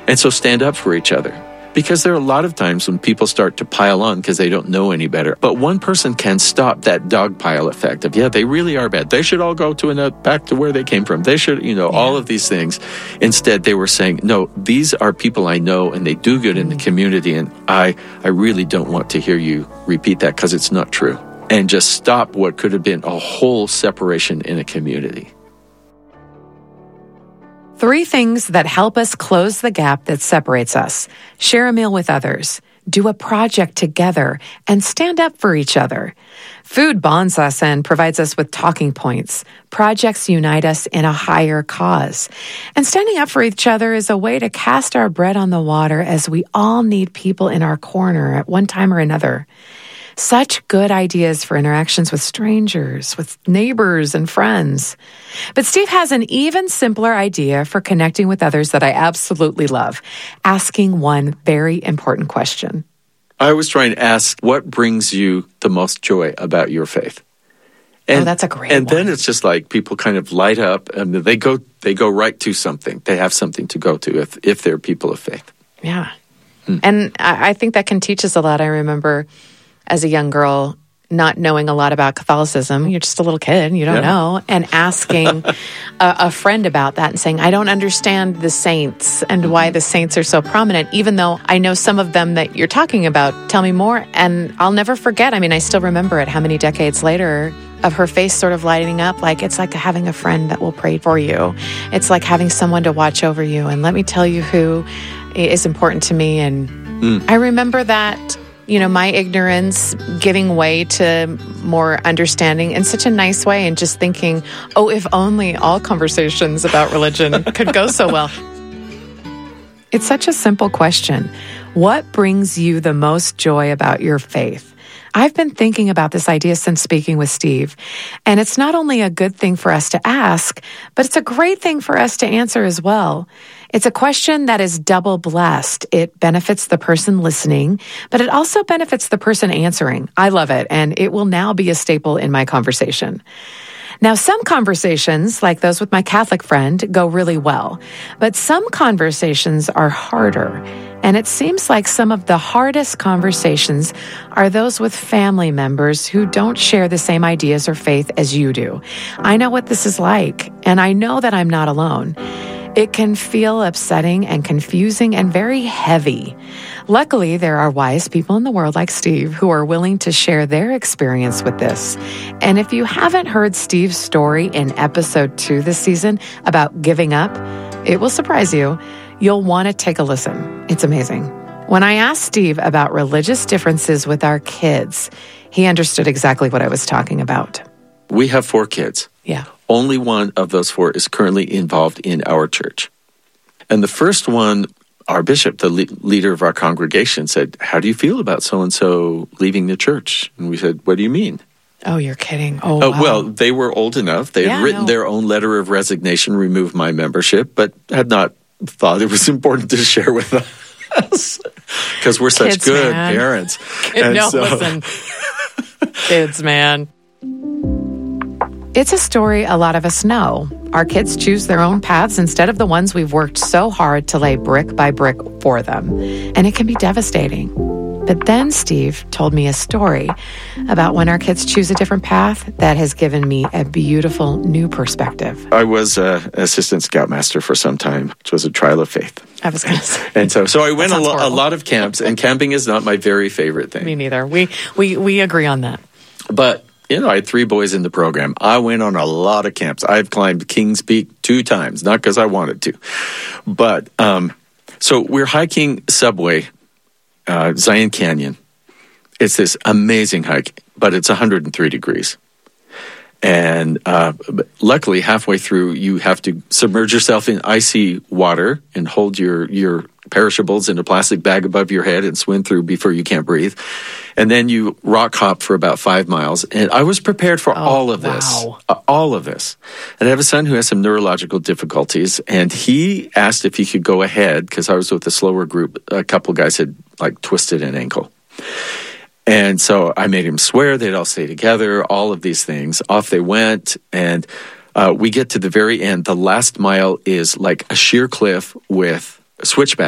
And so stand up for each other. Because there are a lot of times when people start to pile on because they don't know any better. But one person can stop that dog pile effect of, they really are bad. They should all go back to where they came from. They should, all of these things. Instead, they were saying, no, these are people I know and they do good in the community. And I really don't want to hear you repeat that because it's not true. And just stop what could have been a whole separation in a community. 3 things that help us close the gap that separates us. Share a meal with others, do a project together, and stand up for each other. Food bonds us and provides us with talking points. Projects unite us in a higher cause. And standing up for each other is a way to cast our bread on the water as we all need people in our corner at one time or another. Such good ideas for interactions with strangers, with neighbors and friends. But Steve has an even simpler idea for connecting with others that I absolutely love, asking one very important question. I was trying to ask, what brings you the most joy about your faith? And, that's a great one. And then it's just like people kind of light up and they go right to something. They have something to go to if they're people of faith. Yeah. And I think that can teach us a lot. I remember as a young girl, not knowing a lot about Catholicism, you're just a little kid, you don't know, and asking a friend about that and saying, I don't understand the saints and why the saints are so prominent, even though I know some of them that you're talking about. Tell me more. And I'll never forget. I mean, I still remember it, how many decades later, of her face sort of lighting up. Like, it's like having a friend that will pray for you. It's like having someone to watch over you. And let me tell you who is important to me. And I remember that, my ignorance giving way to more understanding in such a nice way and just thinking, if only all conversations about religion could go so well. It's such a simple question. What brings you the most joy about your faith? I've been thinking about this idea since speaking with Steve, and it's not only a good thing for us to ask, but it's a great thing for us to answer as well. It's a question that is double blessed. It benefits the person listening, but it also benefits the person answering. I love it, and it will now be a staple in my conversation. Now, some conversations, like those with my Catholic friend, go really well, but some conversations are harder. And it seems like some of the hardest conversations are those with family members who don't share the same ideas or faith as you do. I know what this is like, and I know that I'm not alone. It can feel upsetting and confusing and very heavy. Luckily, there are wise people in the world like Steve who are willing to share their experience with this. And if you haven't heard Steve's story in episode 2 this season about giving up, it will surprise you. You'll want to take a listen. It's amazing. When I asked Steve about religious differences with our kids, he understood exactly what I was talking about. We have 4 kids. Yeah. Only one of those 4 is currently involved in our church. And the first one, our bishop, the leader of our congregation, said, how do you feel about so-and-so leaving the church? And we said, what do you mean? Oh, you're kidding. Oh, wow. Well, they were old enough. They had written their own letter of resignation, removed my membership, but had not thought it was important to share with us because we're such good parents. Listen. Kids, man. It's a story a lot of us know. Our kids choose their own paths instead of the ones we've worked so hard to lay brick by brick for them. And it can be devastating. But then Steve told me a story about when our kids choose a different path that has given me a beautiful new perspective. I was assistant scoutmaster for some time, which was a trial of faith. I was going to say. And so I went a lot of camps, and camping is not my very favorite thing. Me neither. We agree on that. But I had 3 boys in the program. I went on a lot of camps. I've climbed Kings Peak 2 times, not because I wanted to. But so we're hiking Subway, Zion Canyon. It's this amazing hike, but it's 103 degrees. And luckily, halfway through, you have to submerge yourself in icy water and hold your perishables in a plastic bag above your head and swim through before you can't breathe. And then you rock hop for about 5 miles. And I was prepared for all of this. All of this. And I have a son who has some neurological difficulties. And he asked if he could go ahead, because I was with a slower group. A couple guys had twisted an ankle. And so I made him swear they'd all stay together, all of these things. Off they went. And we get to the very end. The last mile is like a sheer cliff with a switchback.